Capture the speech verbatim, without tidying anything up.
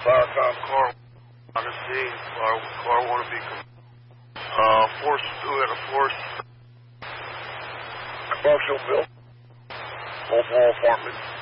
Five-time car on the scene. Car, car want to be uh, forced to at a forced commercial building, multiple apartments.